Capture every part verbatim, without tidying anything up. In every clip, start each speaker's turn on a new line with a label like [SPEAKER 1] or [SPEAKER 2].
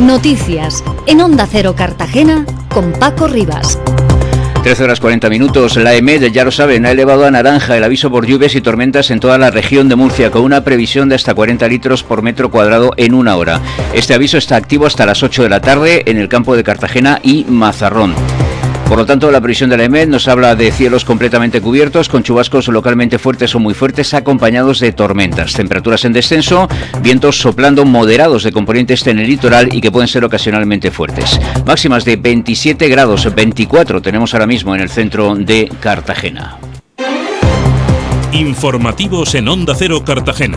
[SPEAKER 1] Noticias en Onda Cero Cartagena con Paco Rivas.
[SPEAKER 2] trece horas cuarenta minutos. La EMET, ya lo saben, ha elevado a naranja el aviso por lluvias y tormentas en toda la región de Murcia, con una previsión de hasta cuarenta litros por metro cuadrado en una hora. Este aviso está activo hasta las ocho de la tarde en el campo de Cartagena y Mazarrón. Por lo tanto, la previsión de la EMET nos habla de cielos completamente cubiertos, con chubascos localmente fuertes o muy fuertes, acompañados de tormentas. Temperaturas en descenso, vientos soplando moderados de componente este en el litoral y que pueden ser ocasionalmente fuertes. Máximas de veintisiete grados, veinticuatro tenemos ahora mismo en el centro de Cartagena.
[SPEAKER 3] Informativos en Onda Cero Cartagena.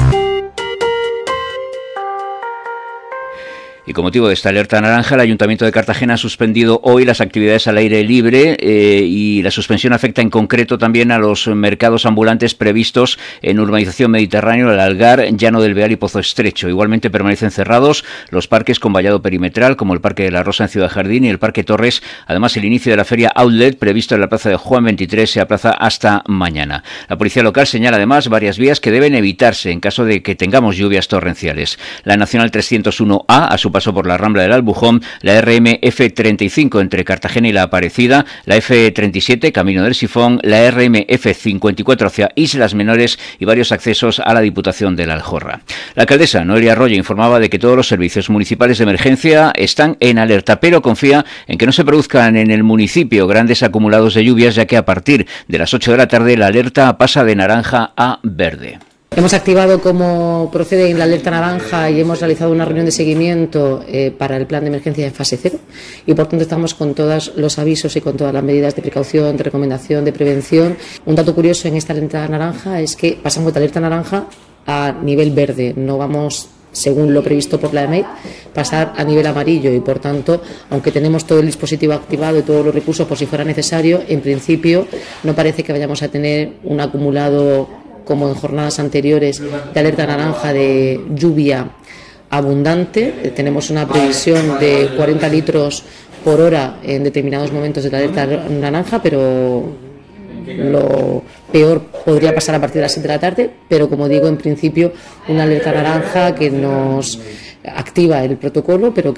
[SPEAKER 2] Y con motivo de esta alerta naranja, el Ayuntamiento de Cartagena ha suspendido hoy las actividades al aire libre eh, y la suspensión afecta en concreto también a los mercados ambulantes previstos en Urbanización Mediterráneo, el Algar, Llano del Beal y Pozo Estrecho. Igualmente permanecen cerrados los parques con vallado perimetral, como el Parque de la Rosa en Ciudad Jardín y el Parque Torres. Además, el inicio de la feria Outlet, previsto en la plaza de Juan veintitrés, se aplaza hasta mañana. La policía local señala además varias vías que deben evitarse en caso de que tengamos lluvias torrenciales. La Nacional trescientos uno A, a su paso por la Rambla del Albujón, la R M F treinta y cinco entre Cartagena y La Aparecida, la F treinta y siete, Camino del Sifón, la R M F cincuenta y cuatro hacia Islas Menores y varios accesos a la Diputación de la Aljorra. La alcaldesa Noelia Arroyo informaba de que todos los servicios municipales de emergencia están en alerta, pero confía en que no se produzcan en el municipio grandes acumulados de lluvias, ya que a partir de las ocho de la tarde la alerta pasa de naranja a verde.
[SPEAKER 4] Hemos activado como procede en la alerta naranja y hemos realizado una reunión de seguimiento eh, para el plan de emergencia en fase cero y por tanto estamos con todos los avisos y con todas las medidas de precaución, de recomendación, de prevención. Un dato curioso en esta alerta naranja es que pasamos de alerta naranja a nivel verde, no vamos, según lo previsto por la EMET, pasar a nivel amarillo y por tanto, aunque tenemos todo el dispositivo activado y todos los recursos por si fuera necesario, en principio no parece que vayamos a tener un acumulado como en jornadas anteriores de alerta naranja de lluvia abundante. Tenemos una previsión de cuarenta litros por hora en determinados momentos de la alerta naranja, pero lo peor podría pasar a partir de las siete de la tarde, pero como digo, en principio una alerta naranja que nos activa el protocolo, pero que